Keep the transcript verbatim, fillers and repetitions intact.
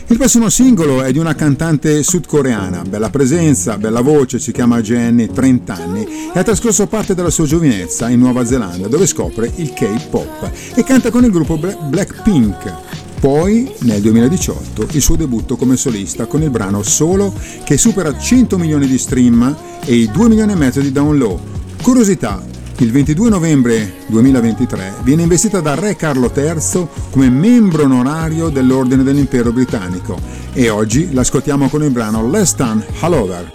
Il prossimo singolo è di una cantante sudcoreana, bella presenza, bella voce, si chiama Jennie, trenta anni e ha trascorso parte della sua giovinezza in Nuova Zelanda, dove scopre il K-pop e canta con il gruppo Blackpink. Poi, nel duemiladiciotto, il suo debutto come solista con il brano Solo, che supera cento milioni di stream e i due milioni e mezzo di download. Curiosità: il ventidue novembre duemilaventitré viene investita da Re Carlo terzo come membro onorario dell'Ordine dell'Impero Britannico e oggi l'ascoltiamo con il brano Less Than All Over.